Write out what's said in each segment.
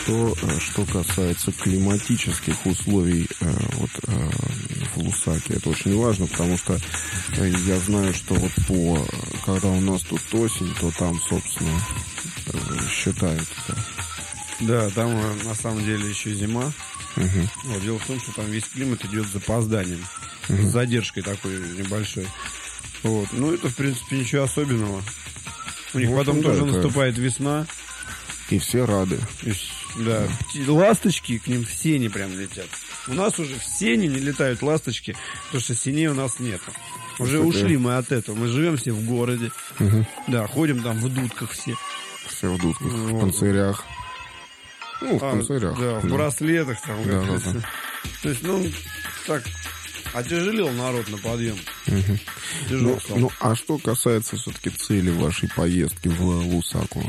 хорошо. Что касается климатических условий в Лусаке, это очень важно, потому что я знаю, что когда у нас тут осень, то там, собственно, считается. Да, там на самом деле еще зима. Вот, дело в том, что там весь климат идет с запозданием, с задержкой такой небольшой. Вот. Ну, это, в принципе, ничего особенного. У них потом тоже наступает весна. И все рады. Да. Ласточки к ним в сене прям летят. У нас уже в сене не летают ласточки, потому что сеней у нас нету. Уже ушли мы от этого. Мы живем все в городе. Да, ходим там в дудках все. Все в дудках, в панцирях. Ну, в панцирях. Да, в браслетах там. Да. То есть, так, отяжелел народ на подъем. Ну, а что касается все-таки цели вашей поездки в Лусаку?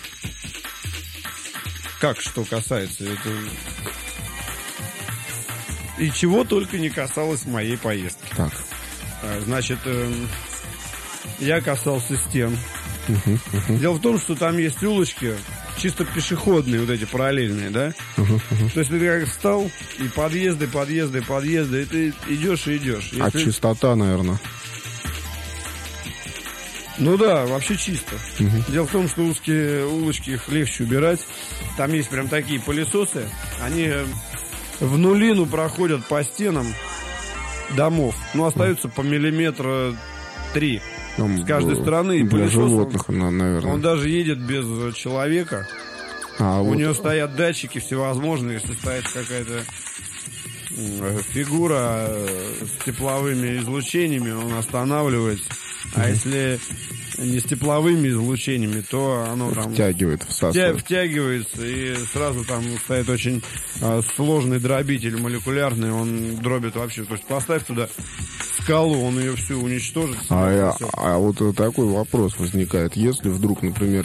Как что касается? Это... И чего только не касалось моей поездки. Так. Значит, я касался стен. Дело в том, что там есть улочки, чисто пешеходные, вот эти параллельные, да? То есть ты как встал, и подъезды, и ты идешь и идешь. А чистота, наверное? Ну да, вообще чисто. Дело в том, что узкие улочки, их легче убирать. Там есть прям такие пылесосы. Они в нулину проходят по стенам домов. Ну, остаются по миллиметра 3 с каждой стороны. И для пылесос, животных, наверное. он даже едет без человека. У него стоят датчики всевозможные. Если стоит какая-то фигура с тепловыми излучениями, он останавливается. А если не с тепловыми излучениями, то оно там втягивается, и сразу там стоит очень сложный дробитель молекулярный, он дробит вообще. То есть поставь туда скалу, он ее всю уничтожит. А вот такой вопрос возникает. Если вдруг, например,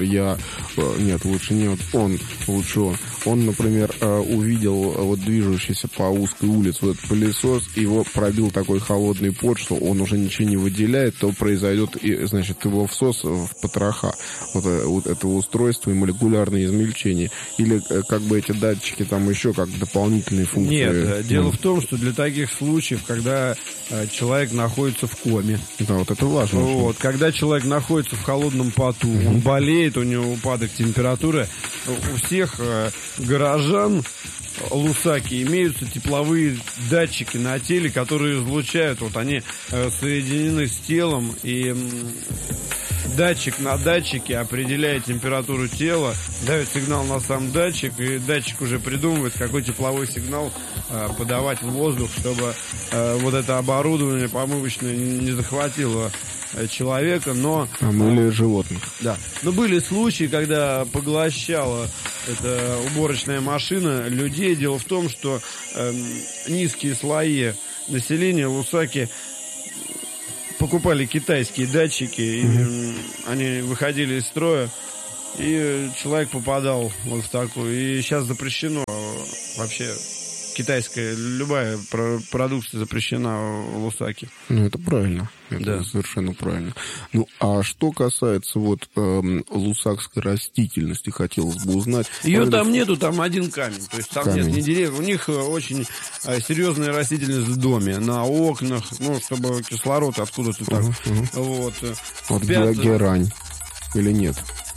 он, например, увидел движущийся по узкой улице этот пылесос, его пробил такой холодный пот, что он уже ничего не выделяет, то произойдет, его всос в потроха вот этого устройства и молекулярное измельчение. Или как бы эти датчики там еще как дополнительные функции? Нет, дело в том, что для таких случаев, когда человек находится в коме. Да, вот это важно. Вот, когда человек находится в холодном поту, он болеет, у него упадок температуры, у всех горожан Лусаки имеются тепловые датчики на теле, которые излучают, они соединены с телом, и датчик на датчике определяет температуру тела, дает сигнал на сам датчик, и датчик уже придумывает, какой тепловой сигнал подавать в воздух, чтобы вот это оборудование помывочное не захватило человека, но... Или животных. Да. Но были случаи, когда поглощала эта уборочная машина людей. Дело в том, что низкие слои населения Лусаки покупали китайские датчики, и они выходили из строя, и человек попадал вот в такую. И сейчас запрещено вообще... Китайская, любая продукция запрещена в Лусаке. Ну, это правильно. Это совершенно правильно. Ну, а что касается лусакской растительности, хотелось бы узнать. Ее там нету, там один камень. То есть там нет ни деревьев. У них очень серьезная растительность в доме, на окнах, чтобы кислород откуда-то так. Вот герань. Или нет?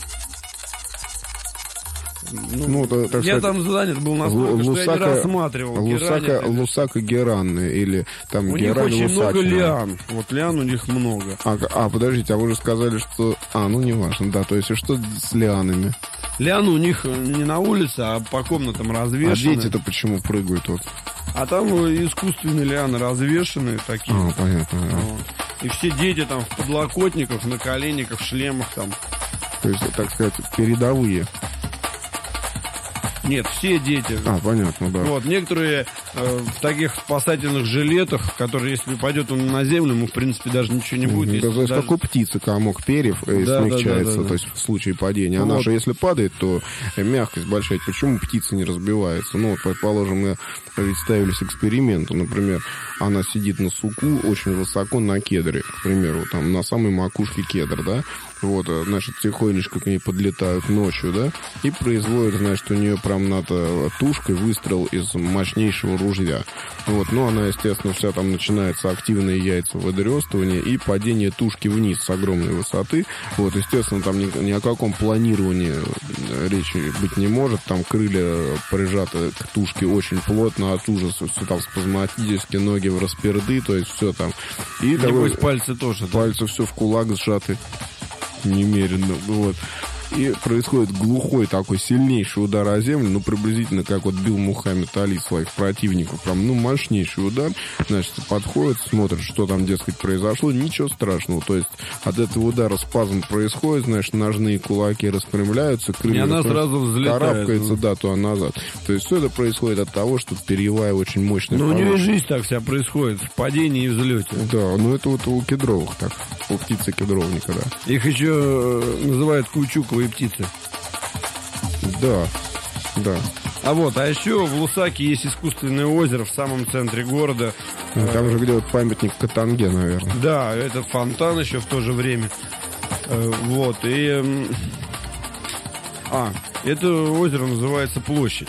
Я там занят был настолько, что я не рассматривал. Лусака геранная или там у герань них очень много лусачная. лиан. Вот лиан у них много. Подождите, вы же сказали, что... не важно, да, то есть что с лианами? Лианы у них не на улице, а по комнатам развешаны. А дети-то почему прыгают? А там искусственные лианы развешаны такие. Понятно. И все дети там в подлокотниках, на коленниках, в шлемах там. То есть, так сказать, передовые. Нет, все дети. Понятно, да. Вот, некоторые в таких спасательных жилетах, которые, если упадет он на землю, ему, в принципе, даже ничего не будет. То есть, как у птицы комок перьев смягчается, то есть, в случае падения. Она же, если падает, то мягкость большая. Почему птица не разбивается? Предположим, мы представились эксперименту. Например, она сидит на суку очень высоко на кедре, к примеру, там, на самой макушке кедра, да? вот, значит, тихонечко к ней подлетают ночью, да, и производят, значит, у нее прям над тушкой выстрел из мощнейшего ружья. Вот, ну, она, естественно, вся там начинается активное яйцевыдрёстывание и падение тушки вниз с огромной высоты. Вот, естественно, там ни о каком планировании речи быть не может. Там крылья прижаты к тушке очень плотно, от ужаса все там спазматически, ноги в расперды, то есть все там. И такой, пальцы тоже. Пальцы все в кулак сжаты немерено, вот. И происходит глухой такой сильнейший удар о землю, ну, приблизительно как вот бил Мухаммед Али своих противников. Прям, ну, мощнейший удар. Значит, подходит, смотрит, что там, дескать, произошло. Ничего страшного. То есть от этого удара спазм происходит, значит, ножные кулаки распрямляются, крылья, и она сразу взлетает. Карабкается, да, туда назад. То есть все это происходит от того, что перьевая очень мощная. Ну, у нее жизнь так вся происходит, в падении и взлете. Да, ну это вот у кедровых так, у птицы кедровника, да. Их еще называют каучуковые птицы. Да, да. А еще в Лусаке есть искусственное озеро в самом центре города. Там же где вот памятник Катанге, наверное. Да, это фонтан еще в то же время. Вот, и... это озеро называется Площадь.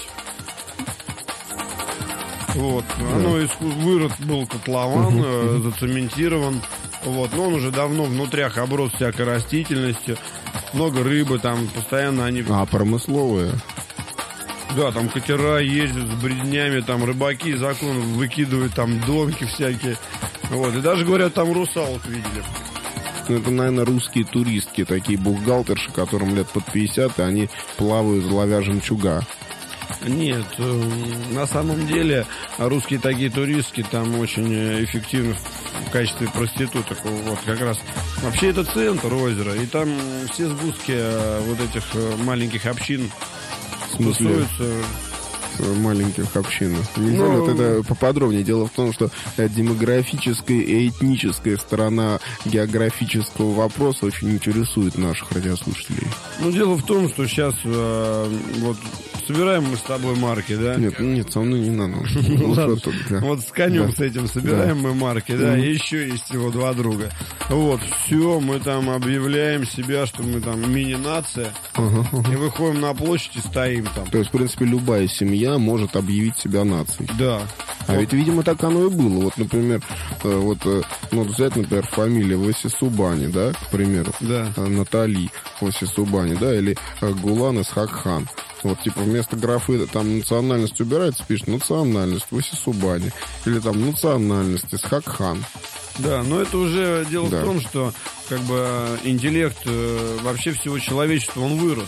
Вот, да. Оно вырос, был котлован, зацементирован. Вот, но он уже давно внутрях оброс всякой растительностью. Много рыбы, там постоянно они... промысловые? Да, там катера ездят с бреднями, там рыбаки из окон выкидывают там домки всякие. Вот, и даже, говорят, там русалок видели. Ну, это, наверное, русские туристки, такие бухгалтерши, которым лет под 50, и они плавают, ловя жемчуга. Нет, на самом деле русские такие туристки там очень эффективны в качестве проституток. Вот как раз. Вообще это центр озера, и там все сгустки вот этих маленьких общин тусуются. Маленьких общинах. Нельзя вот это поподробнее. Дело в том, что демографическая и этническая сторона географического вопроса очень интересует наших радиослушателей. Ну, дело в том, что сейчас вот собираем мы с тобой марки, да? Нет, со мной не надо. Вот с конем с этим собираем мы марки, да, и еще есть всего 2 друга. Вот, все, мы там объявляем себя, что мы там мини-нация, и выходим на площадь и стоим там. То есть, в принципе, любая семья может объявить себя нацией. Да. А ведь, видимо, так оно и было. Вот, например, взять, например, фамилия Васисубани, да, к примеру. Да. Натали Васисубани, да, или Гулан Исхакхан. Вот, типа, вместо графы там национальность убирается, пишет национальность Васисубани. Или там национальность Исхакхан. Да, но это уже дело в том, что как бы интеллект вообще всего человечества, он вырос.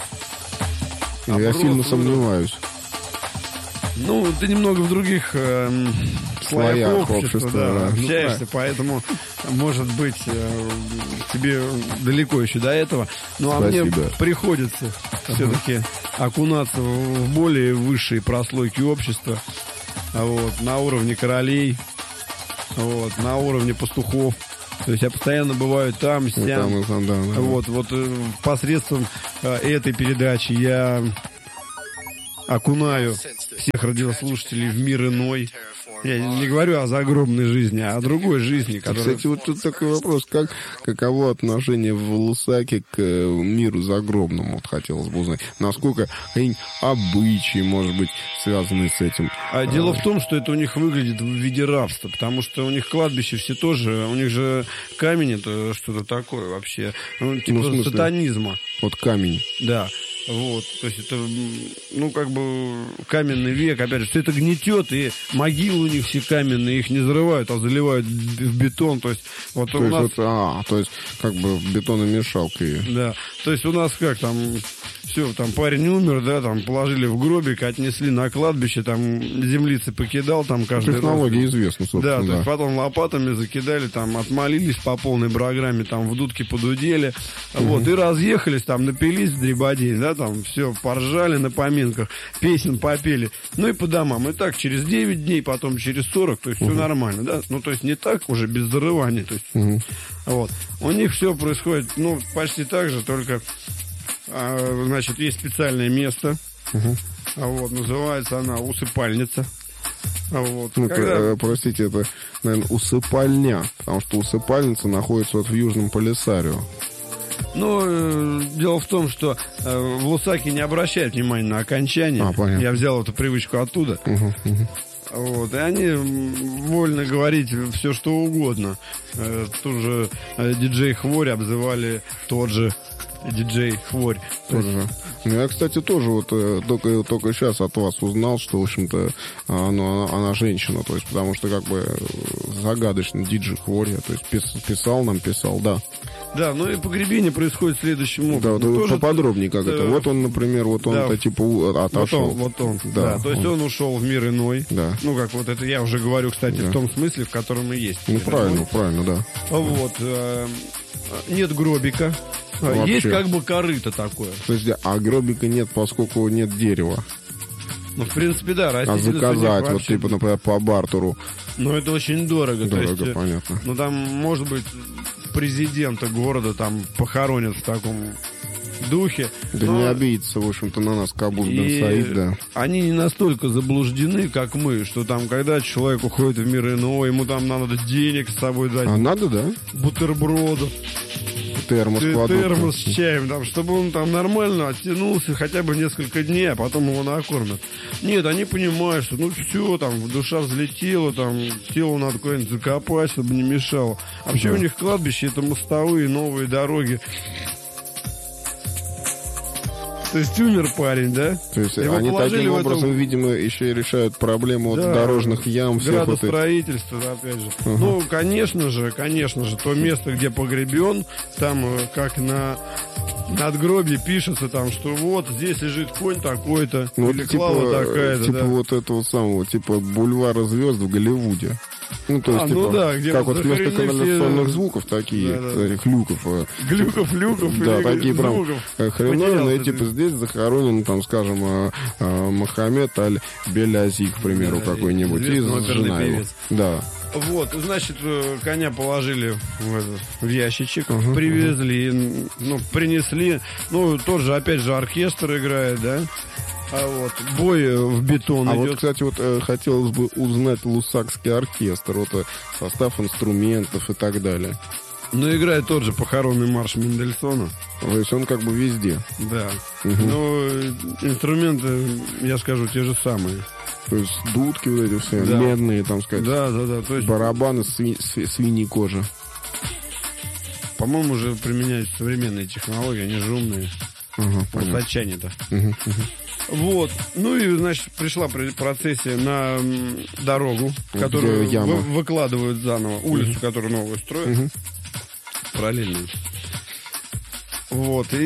Я сильно сомневаюсь. Ну, ты немного в других слоях общества общаешься, поэтому, может быть, тебе далеко еще до этого. Ну, а мне приходится все-таки окунаться в более высшие прослойки общества, вот, на уровне королей, вот, на уровне пастухов. То есть я постоянно бываю там, сям. Вот посредством этой передачи я окунаю всех радиослушателей в мир иной. Я не говорю о загробной жизни, а о другой жизни. Которая... Кстати, вот тут такой вопрос. Каково отношение в Лусаке к миру загробному? Вот хотелось бы узнать. Насколько какие-нибудь обычаи, может быть, связаны с этим? А дело в том, что это у них выглядит в виде рабства, потому что у них кладбище все тоже, у них же камень это что-то такое вообще. Ну, типа в смысле, сатанизма. Вот камень. Да. Вот, то есть это, ну, как бы каменный век, опять же, все это гнетет, и могилы у них все каменные, их не зарывают, а заливают в бетон, то есть вот то у есть нас... Вот, то есть как бы бетономешалкой. Да, то есть у нас как там, все, там парень умер, да, там положили в гробик, отнесли на кладбище, там землицы покидал, там каждый технология известна, собственно. Да, то есть потом лопатами закидали, там отмолились по полной программе, там в дудки подудели, вот, и разъехались, там напились в дребодень, да, там все, поржали на поминках, песен попели, ну и по домам. И так через 9 дней, потом через 40, то есть все нормально, да, ну то есть не так уже без зарываний, то есть, вот. У них все происходит, ну, почти так же, только, значит, есть специальное место, вот, называется она усыпальница. Вот. Ну, простите, это, наверное, усыпальня, потому что усыпальница находится вот в Южном Полисарио. Но дело в том, что в Лусаке не обращают внимания на окончание. Понятно. Я взял эту привычку оттуда. Вот, и они вольно говорить все, что угодно. Ту же диджей Хворь обзывали тот же диджей Хворь. Тоже. Ну, я, кстати, тоже вот только сейчас от вас узнал, что, в общем-то, она женщина, то есть, потому что, как бы, загадочно диджей Хворь, то есть, писал, да. Да, ну и погребение происходит следующим образом. Да, вот поподробнее как это. Вот он, например, он-то типа отошел. Вот он. Да, то есть он ушел в мир иной. Да. Ну, как вот это я уже говорю, кстати, в том смысле, в котором и есть. Ну, правильно, да. Вот. Нет гробика. Вообще. Есть как бы корыто такое. Подожди, а гробика нет, поскольку нет дерева. Ну, в принципе, да, растительность. А заказать, вот типа, например, по бартеру. Ну, это очень дорого. Дорого, то есть, понятно. Ну, там, может быть, президента города там похоронят в таком духе. Да не обидится, в общем-то, на нас Кабус бен Саид, да. Они не настолько заблуждены, как мы, что там, когда человек уходит в мир иной, ему там надо денег с собой дать. А надо, да? Бутербродов. Термос с чаем, там, чтобы он там нормально оттянулся хотя бы несколько дней, а потом его накормят. Нет, они понимают, что ну все, там, душа взлетела, там, тело надо куда-нибудь закопать, чтобы не мешало. А вообще у них кладбище — это мостовые, новые дороги. То есть умер парень, да? То есть они таким образом, видимо, еще и решают проблему дорожных ям. Градостроительство, опять же. Ну, конечно же, то место, где погребен, там как на надгробье пишется, там, что вот здесь лежит конь такой-то, ну, или клава такая-то. Типа вот этого самого, типа бульвара звезд в Голливуде. Ну, то есть, типа, где как вот вместо канализационных звуков такие, этих люков. Глюков, да, такие прям хреновые, но типа здесь захоронен, там, скажем, Мохаммед Аль-Белязик, к примеру, какой-нибудь, и жена его. Да. Вот, значит, коня положили в ящичек, привезли, ну, принесли. Ну, тот же, опять же, оркестр играет, да? А вот бой в бетон идет. Вот, кстати, вот хотелось бы узнать лусакский оркестр, вот состав инструментов и так далее. Ну, играет тот же похоронный марш Мендельсона. То есть он как бы везде. Да. Но инструменты, я скажу, те же самые. То есть дудки вот эти все, медные, там сказать. Да. То есть барабаны свиньей кожи. По-моему, уже применяются современные технологии, они же умные. Высочане-то. Вот. Ну и, значит, пришла процессия на дорогу, которую выкладывают заново, улицу, которую новую строят. Параллельную. Вот. И,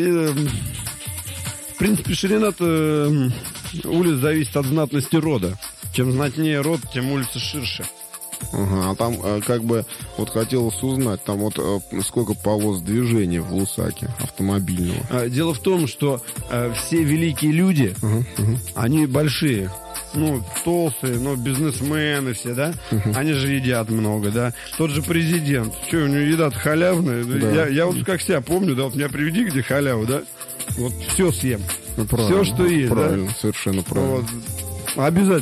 в принципе, ширина-то улиц зависит от знатности рода. Чем знатнее род, тем улица ширше. А там как бы вот хотелось узнать, там вот сколько полос движения в Лусаке автомобильного. Дело в том, что все великие люди, они большие. Ну, толстые, ну, бизнесмены все, да? Они же едят много, да? Тот же президент. Что, у него еда халявная? Да. Я вот как себя помню, да, вот меня приведи, где халява, да? Вот все съем. Ну, все, что есть, правильно, да? Совершенно правильно. Вот. Обязательно.